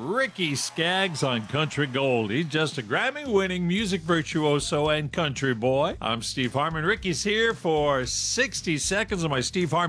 Ricky Skaggs on Country Gold. He's just a Grammy-winning music virtuoso and country boy. I'm Steve Harmon. Ricky's here for 60 seconds of my Steve Harmon